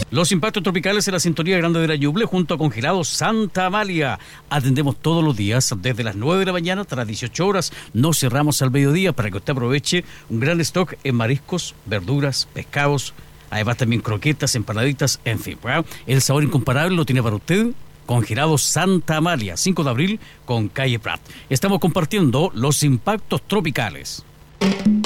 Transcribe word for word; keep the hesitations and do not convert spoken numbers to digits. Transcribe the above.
Los impactos tropicales en la sintonía grande de la Ñuble junto a Congelados Santa Amalia. Atendemos todos los días desde las nueve de la mañana hasta las dieciocho horas. No cerramos al mediodía para que usted aproveche un gran stock en mariscos, verduras, pescados, además también croquetas, empanaditas, en fin. ¿verdad? El sabor incomparable lo tiene para usted Congelados Santa Amalia, cinco de abril con calle Prat. Estamos compartiendo los impactos tropicales.